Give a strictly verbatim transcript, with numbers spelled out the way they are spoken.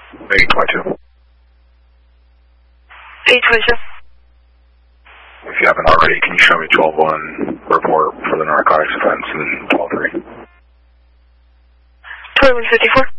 eight twenty-two. eight twenty-two. If you haven't already, can you show me twelve one report for the narcotics offense and twelve three? twenty-one fifty-four.